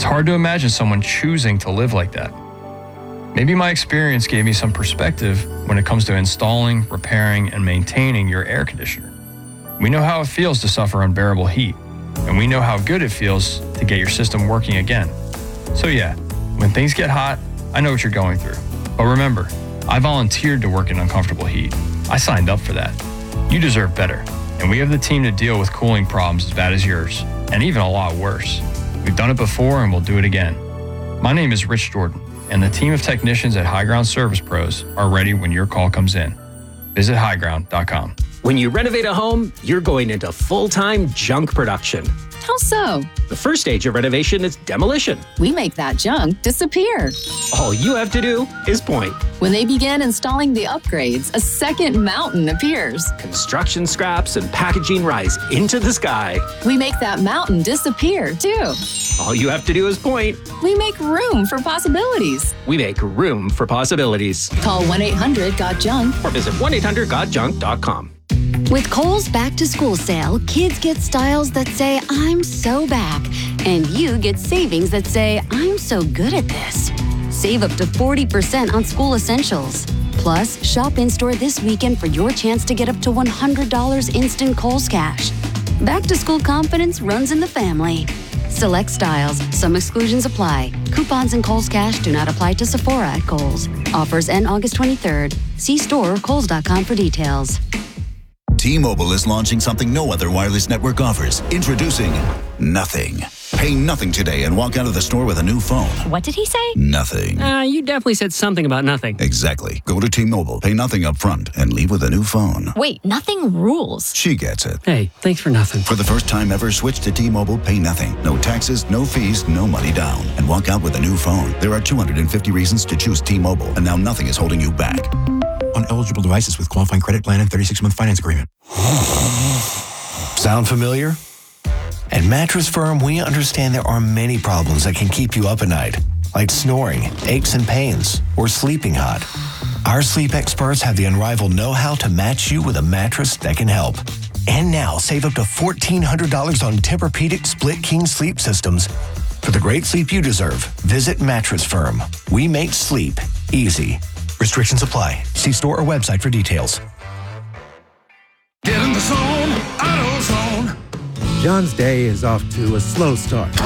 It's hard to imagine someone choosing to live like that. Maybe my experience gave me some perspective when it comes to installing, repairing, and maintaining your air conditioner. We know how it feels to suffer unbearable heat, and we know how good it feels to get your system working again. So yeah, when things get hot, I know what you're going through. But remember, I volunteered to work in uncomfortable heat. I signed up for that. You deserve better, and we have the team to deal with cooling problems as bad as yours, and even a lot worse. We've done it before and we'll do it again. My name is Rich Jordan, and the team of technicians at High Ground Service Pros are ready when your call comes in. Visit highground.com. When you renovate a home, you're going into full-time junk production. How so? The first stage of renovation is demolition. We make that junk disappear. All you have to do is point. When they begin installing the upgrades, a second mountain appears. Construction scraps and packaging rise into the sky. We make that mountain disappear, too. All you have to do is point. We make room for possibilities. We make room for possibilities. Call 1-800-GOT-JUNK or visit 1-800-GOT-JUNK.com. With Kohl's Back to School sale, kids get styles that say, I'm so back. And you get savings that say, I'm so good at this. Save up to 40% on school essentials. Plus, shop in-store this weekend for your chance to get up to $100 instant Kohl's cash. Back to school confidence runs in the family. Select styles. Some exclusions apply. Coupons and Kohl's cash do not apply to Sephora at Kohl's. Offers end August 23rd. See store or kohls.com for details. T-Mobile is launching something no other wireless network offers. Introducing Nothing. Pay nothing today and walk out of the store with a new phone. What did he say? Nothing. You definitely said something about nothing. Exactly. Go to T-Mobile, pay nothing up front, and leave with a new phone. Wait, nothing rules. She gets it. Hey, thanks for nothing. For the first time ever, switch to T-Mobile, pay nothing. No taxes, no fees, no money down. And walk out with a new phone. There are 250 reasons to choose T-Mobile, and now nothing is holding you back. On eligible devices with qualifying credit plan and 36-month finance agreement. Sound familiar? At Mattress Firm, we understand there are many problems that can keep you up at night, like snoring, aches and pains, or sleeping hot. Our sleep experts have the unrivaled know-how to match you with a mattress that can help. And now, save up to $1,400 on Tempur-Pedic Split King sleep systems. For the great sleep you deserve, visit Mattress Firm. We make sleep easy. Restrictions apply. See store or website for details. Get in the zone, AutoZone. John's day is off to a slow start.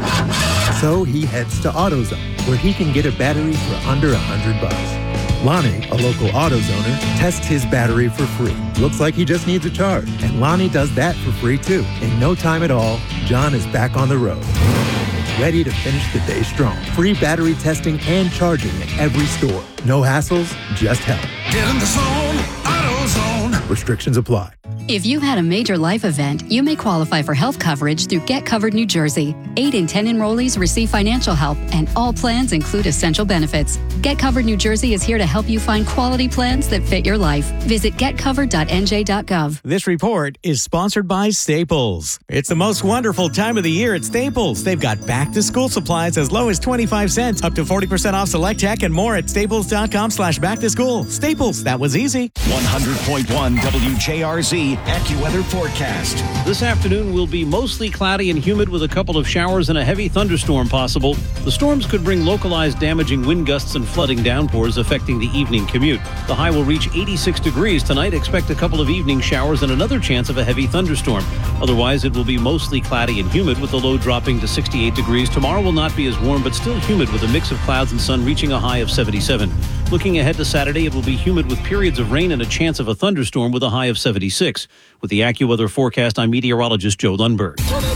So he heads to AutoZone, where he can get a battery for under $100. Lonnie, a local AutoZoner, tests his battery for free. Looks like he just needs a charge. And Lonnie does that for free too. In no time at all, John is back on the road, ready to finish the day strong. Free battery testing and charging at every store. No hassles, just help. Get in the zone, AutoZone. Restrictions apply. If you've had a major life event, you may qualify for health coverage through Get Covered New Jersey. 8 in 10 enrollees receive financial help, and all plans include essential benefits. Get Covered New Jersey is here to help you find quality plans that fit your life. Visit getcovered.nj.gov. This report is sponsored by Staples. It's the most wonderful time of the year at Staples. They've got back-to-school supplies as low as 25 cents, up to 40% off select tech, and more at staples.com/back-to-school. Staples, that was easy. 100.1 WJRZ AccuWeather forecast. This afternoon will be mostly cloudy and humid with a couple of showers and a heavy thunderstorm possible. The storms could bring localized damaging wind gusts and flooding downpours affecting the evening commute. The high will reach 86 degrees tonight. Expect a couple of evening showers and another chance of a heavy thunderstorm. Otherwise, it will be mostly cloudy and humid with the low dropping to 68 degrees. Tomorrow will not be as warm, but still humid with a mix of clouds and sun reaching a high of 77. Looking ahead to Saturday, it will be humid with periods of rain and a chance of a thunderstorm with a high of 76. With the AccuWeather forecast, I'm meteorologist Joe Lundberg.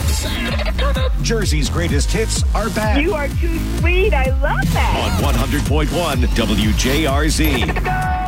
Jersey's greatest hits are back. You are too sweet. I love that. On 100.1 WJRZ.